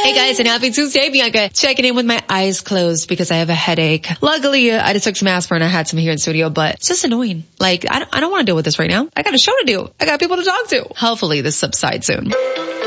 Hey guys, and happy Tuesday. Bianca checking in with my eyes closed because I have a headache. Luckily, I just took some aspirin. I had some here in studio, but it's just annoying. Like, I don't want to deal with this right now. I got a show to do. I got people to talk to. Hopefully this subsides soon.